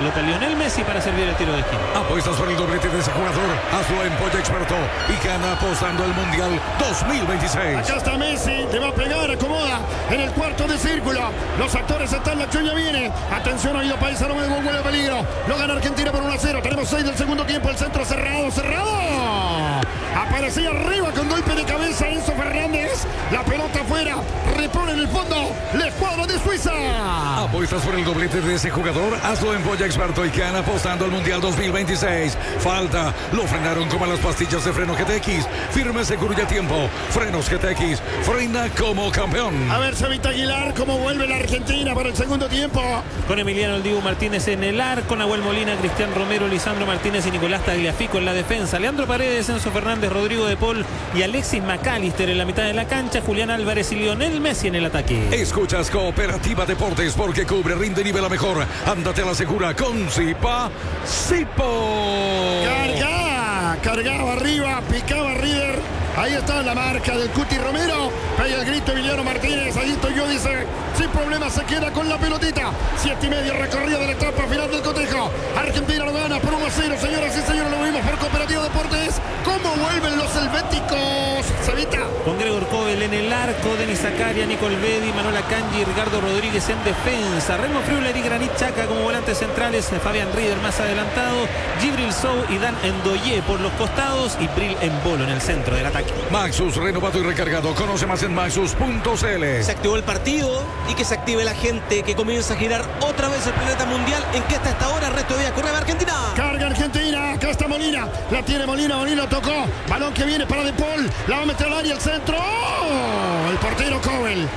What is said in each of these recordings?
pelota Lionel Messi para servir el tiro de esquina. Apuestas por el doblete de ese jugador. Hazlo en Polla Experto y gana apostando al Mundial 2026. Acá está Messi, le va a pegar, acomoda en el cuarto de círculo. Los actores están, la chuña viene. Atención, oído paisa, no me vuelve peligro. Lo gana Argentina por 1-0. Tenemos 6 del segundo tiempo. El centro cerrado. Aparecía arriba con golpe de cabeza Enzo Fernández. La pelota afuera. Repone en el fondo. La escuadra de Suiza. Apuestas por el doblete de ese jugador. Hazlo en Polla Experto y gana apostando al Mundial 2026. Falta. Lo frenaron como las pastillas de freno GTX. Firme, seguro y a tiempo. Frenos GTX. Frena como campeón. A ver, Cevita Aguilar, cómo vuelve la Argentina para el segundo tiempo. Con Emiliano El Dibu Martínez en el arco, Nahuel Molina, Cristian Romero, Lisandro Martínez y Nicolás Tagliafico en la defensa. Leandro Paredes, Enzo Fernández, Rodrigo de Paul y Alexis McAllister en la mitad de la cancha. Julián Álvarez y Lionel Messi en el ataque. Escuchas Cooperativa Deportes porque cubre, rinde y nivela mejor. Ándate a la segura con Zipa Sipo. Cargaba arriba, picaba River. Ahí está la marca del Cuti Romero. Pega el grito Emiliano Martínez. Ahí estoy yo, dice. Sin problema se queda con la pelotita. 7:30 recorrido de la etapa final del cotejo. Argentina lo gana por 1-0, señoras y señores. Lo vimos por Cooperativa Deportes. ¿Cómo vuelven los helvéticos? Cevita. Con Gregor Kobel en el arco, Denis Zakaria, Nicole Bedi, Manuel Akanji y Ricardo Rodríguez en defensa. Remo Freuler y Granit Xhaka como volantes centrales. Fabián Rieder más adelantado. Gibril Sou y Dan Ndoye por los costados. Y Bril Embolo en el centro del ataque. Maxus, renovado y recargado. Conoce más en maxus.cl. Se activó el partido y que se active la gente, que comienza a girar otra vez el planeta mundial. ¿En qué está esta hora? Resto de día, corre Argentina. Carga Argentina, acá está Molina. La tiene Molina tocó. Balón que viene para De Paul. La va a meter al área, el centro. ¡Oh! El portero Kobel.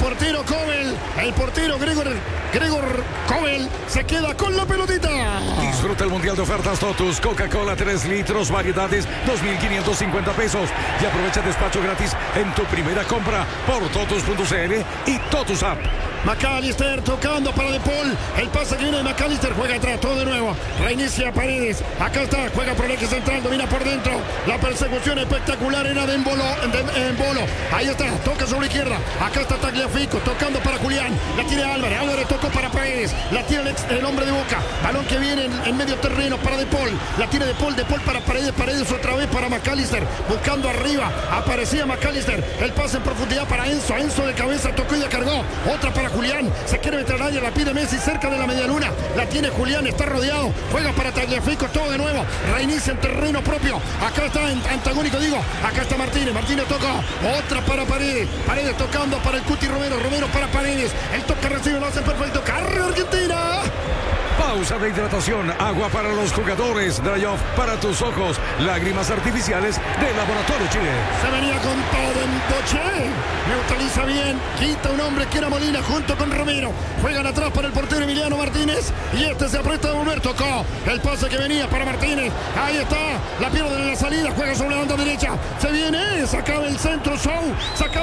El portero Gregor Kobel se queda con la pelotita. Disfruta el Mundial de ofertas Totus. Coca-Cola 3 litros, variedades, 2.550 pesos. Y aprovecha despacho gratis en tu primera compra por totus.cl y Totus App. McAllister tocando para De Paul. El pase que viene de McAllister. Juega atrás, todo de nuevo. Reinicia Paredes. Acá está, juega por el eje central, domina por dentro. La persecución espectacular era de Embolo. Ahí está, toca sobre la izquierda. Acá está Tagliafico, tocando para Julián. La tiene Álvarez. Álvarez tocó para Paredes. La tiene el hombre de Boca. Balón que viene en medio terreno para De Paul. La tiene De Paul para Paredes. Paredes otra vez para McAllister. Buscando arriba. Aparecía McAllister. El pase en profundidad para Enzo. Enzo de cabeza tocó y la cargó. Otra para Julián. Se quiere meter al área. La pide Messi cerca de la medialuna. La tiene Julián. Está rodeado. Juega para Tagliafico. Todo de nuevo. Reinicia en terreno propio. Acá está antagónico, digo. Acá está Martínez. Martínez toca. Otra para Paredes. Paredes tocando para el Cuti Romero. Romero para Paredes. El toque recibe. Lo hace perfecto. Carga Argentina. Pausa de hidratación, agua para los jugadores, Dry Off para tus ojos, lágrimas artificiales de Laboratorio Chile. Se venía con todo en Boche. Neutraliza bien, quita un hombre que era Molina junto con Romero. Juegan atrás para el portero Emiliano Martínez. Y este se aprieta de volver, tocó el pase que venía para Martínez. Ahí está, la pierde en la salida, juega sobre la banda derecha. Se viene, sacaba el centro Sou.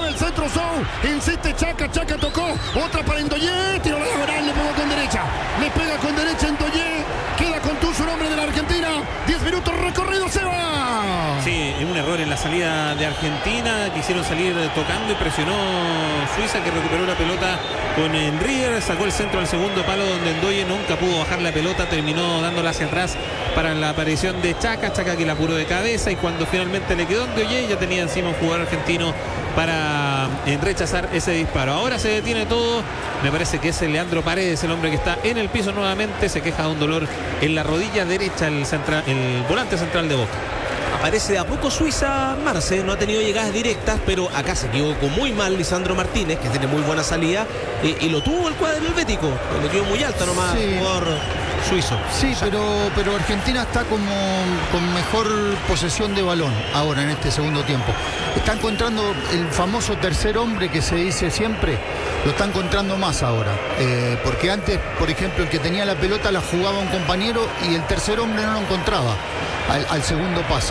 Insiste Xhaka tocó. Otra para Ndoye, tiro la diagonal, le pegó con derecha. Le pega con derecha Ndoye. Queda contuso el hombre de la Argentina. 10 minutos recorrido, se va. Sí, un error en la salida de Argentina. Quisieron salir tocando y presionó Suiza, que recuperó la pelota con Rieder. Sacó el centro al segundo palo donde Ndoye nunca pudo bajar la pelota. Terminó dándola hacia atrás para la aparición de Xhaka que la apuró de cabeza. Y cuando finalmente le quedó Ndoye, ya tenía encima un jugador argentino para rechazar ese disparo. Ahora se detiene todo. Me parece que es el Leandro Paredes, el hombre que está en el piso nuevamente. Se queja de un dolor en la rodilla derecha, el volante central de Boca. Aparece de a poco Suiza, Marce, no ha tenido llegadas directas, pero acá se equivocó muy mal Lisandro Martínez, que tiene muy buena salida, y lo tuvo el cuadro helvético, lo metió muy alto nomás, sí. Jugador suizo. Sí, pero Argentina está como con mejor posesión de balón ahora en este segundo tiempo. Está encontrando el famoso tercer hombre que se dice siempre, lo está encontrando más ahora. Porque antes, por ejemplo, el que tenía la pelota la jugaba un compañero y el tercer hombre no lo encontraba al segundo pase.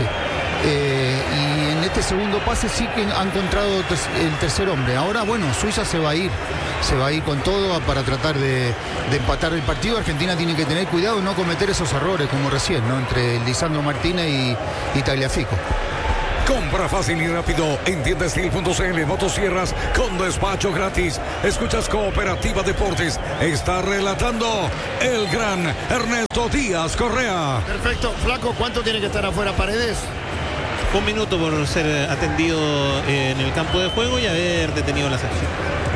Y en este segundo pase sí que ha encontrado el tercer hombre. Ahora, bueno, Suiza se va a ir con todo para tratar de empatar el partido. Argentina tiene que tener cuidado y no cometer esos errores como recién, ¿no? Entre Lisandro Martínez y Tagliafico. Compra fácil y rápido en tiendastil.cl. Motosierras con despacho gratis. Escuchas Cooperativa Deportes. Está relatando el gran Ernesto Díaz Correa. Perfecto. Flaco, ¿cuánto tiene que estar afuera Paredes? 1 minuto por ser atendido en el campo de juego y haber detenido la sección.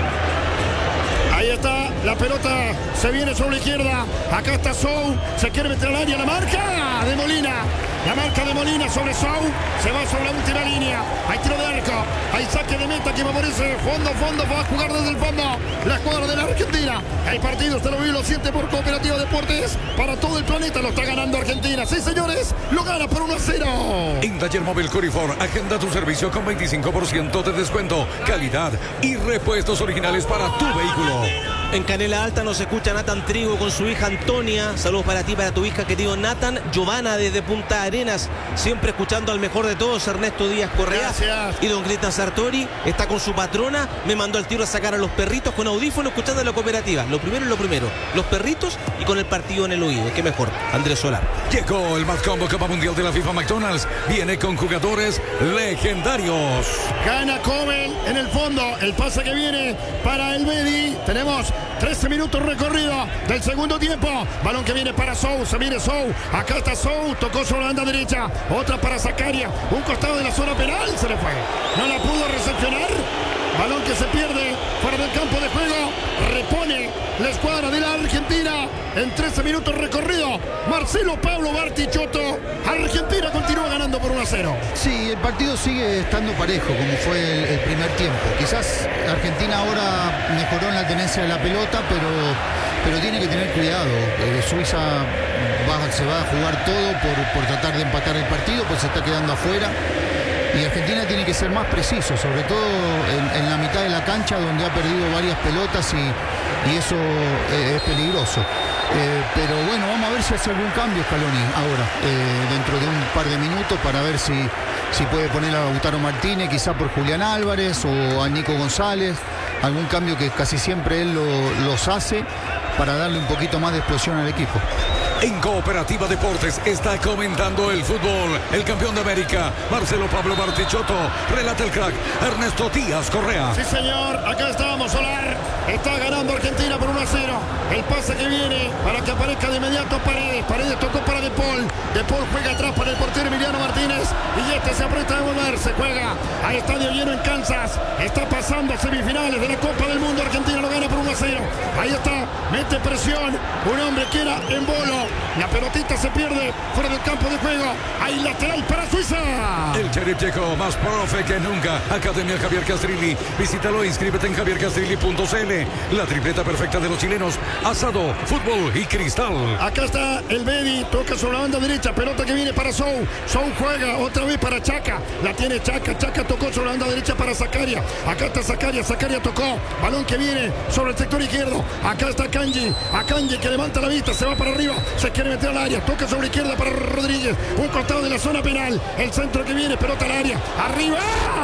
Ahí está, la pelota se viene sobre la izquierda. Acá está Sou, se quiere meter al área, la marca de Molina. La marca de Molina sobre Sou, se va sobre la última línea. Hay tiro de arco, hay saque de meta que favorece fondo, va a jugar desde el fondo la escuadra de la Argentina. El partido usted lo vive, lo siente por Cooperativa Deportes. Para todo el planeta lo está ganando Argentina. Sí, señores, lo gana por 1-0. En Taller Móvil Corifor, agenda tu servicio con 25% de descuento, calidad y repuestos originales para tu vehículo. En Canela Alta nos escucha Nathan Trigo con su hija Antonia. Saludos para ti, para tu hija, querido Nathan. Giovanna desde Punta Arenas, siempre escuchando al mejor de todos, Ernesto Díaz Correa. Gracias. Y don Grita Sartori está con su patrona. Me mandó al tiro a sacar a los perritos con audífono escuchando a la Cooperativa. Lo primero es lo primero. Los perritos y con el partido en el oído. ¿Qué mejor? Andrés Solar. Llegó el Más Combo Copa Mundial de la FIFA McDonald's. Viene con jugadores legendarios. Gana Cobel en el fondo. El pase que viene para el Bedi. Tenemos 13 minutos recorrido del segundo tiempo. Balón que viene para Sou. Se viene Sou. Acá está Sou. Tocó sobre la banda derecha. Otra para Zacaria. Un costado de la zona penal. Se le fue. No la pudo recepcionar. Balón que se pierde fuera del campo de juego. Repone la escuadra de la Argentina en 13 minutos recorrido. Marcelo Pablo Bartichotto. Argentina continúa ganando por 1-0. Sí, el partido sigue estando parejo como fue el primer tiempo. Quizás Argentina ahora mejoró en la tenencia de la pelota, pero tiene que tener cuidado. Suiza se va a jugar todo por tratar de empatar el partido, pues se está quedando afuera. Y Argentina tiene que ser más preciso, sobre todo en la mitad de la cancha, donde ha perdido varias pelotas y eso es peligroso. Pero bueno, vamos a ver si hace algún cambio Scaloni ahora, dentro de un par de minutos, para ver si puede poner a Lautaro Martínez, quizá por Julián Álvarez o a Nico González. Algún cambio que casi siempre él los hace para darle un poquito más de explosión al equipo. En Cooperativa Deportes está comentando el fútbol. El campeón de América, Marcelo Pablo Bartichotto. Relata el crack, Ernesto Díaz Correa. Sí, señor. Acá estábamos, Solar. Está ganando Argentina por 1-0. El pase que viene para que aparezca de inmediato Paredes. Paredes tocó para De Paul. De Paul juega atrás para el portero Emiliano Martínez. Y este se aprieta de volverse. Juega a estadio lleno en Kansas. Está pasando a semifinales de la Copa del Mundo. Argentina lo gana por 1-0. Ahí está. Mete presión. Un hombre que era en bolo. La pelotita se pierde fuera del campo de juego. Hay lateral para Suiza. El Sheriff llegó más profe que nunca. Academia Javier Castrilli. Visítalo e inscríbete en javiercastrilli.cl. La tripleta perfecta de los chilenos: asado, fútbol y cristal. Acá está el Bedi. Toca sobre la banda derecha. Pelota que viene para Sou. Sou juega otra vez para Chaca. La tiene Chaca. Chaca tocó sobre la banda derecha para Zacaria. Acá está Zacaria. Zacaria tocó. Balón que viene sobre el sector izquierdo. Acá está Kanji. A Kanji que levanta la vista. Se va para arriba. Se quiere meter al área. Toca sobre la izquierda para Rodríguez. Un costado de la zona penal. El centro que viene. Pelota al área. Arriba.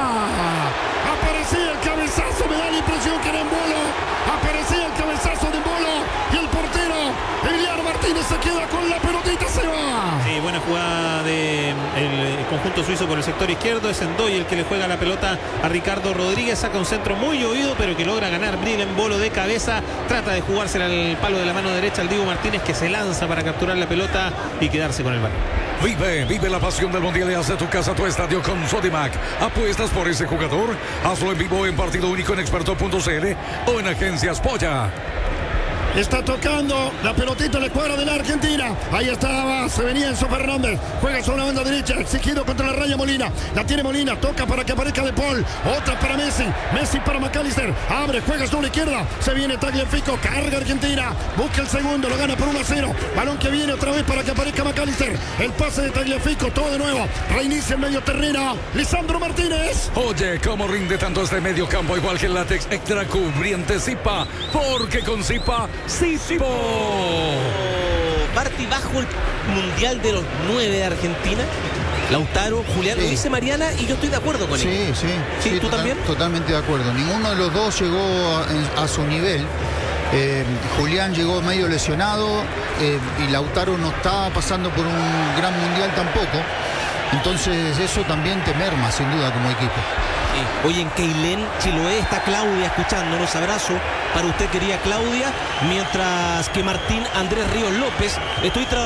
Aparecía el cabezazo. Me da la impresión que era en bolo. Aparecía el cabezazo de bolo. Y el portero Emiliano Martínez se queda con la pelotita. Se va. Sí, buena jugada del conjunto suizo por el sector izquierdo. Es Endoy el que le juega la pelota a Ricardo Rodríguez. Saca un centro muy oído, pero que logra ganar Bril en bolo de cabeza. Trata de jugársela al palo de la mano derecha al Diego Martínez, que se lanza para capturar la pelota y quedarse con el balón. Vive la pasión del Mundial y haz de tu casa tu estadio con Sodimac. ¿Apuestas por ese jugador? Hazlo en vivo en partido único en experto.cl o en Agencias Polla. Está tocando la pelotita en la escuadra de la Argentina. Ahí estaba, se venía Enzo Fernández. Juega sobre la banda derecha, exigido contra la raya Molina. La tiene Molina, toca para que aparezca De Paul. Otra para Messi, Messi para McAllister. Abre, juega sobre la izquierda. Se viene Tagliafico, carga Argentina. Busca el segundo, lo gana por 1-0. Balón que viene otra vez para que aparezca McAllister. El pase de Tagliafico, todo de nuevo. Reinicia el medio terreno. Lisandro Martínez. Oye, cómo rinde tanto este medio campo, igual que el látex extra cubriente Zipa. Porque con Zipa, Zipo. Barty bajo el Mundial de los 9 de Argentina. Lautaro, Julián, lo dice Mariana y yo estoy de acuerdo con él. Sí, ¿tú también? Totalmente de acuerdo. Ninguno de los dos llegó a su nivel. Julián llegó medio lesionado y Lautaro no estaba pasando por un gran mundial tampoco. Entonces eso también te merma sin duda como equipo. Oye, en Keilén, Chiloé, está Claudia escuchándonos. Abrazo para usted, querida Claudia. Mientras que Martín Andrés Ríos López, estoy trabajando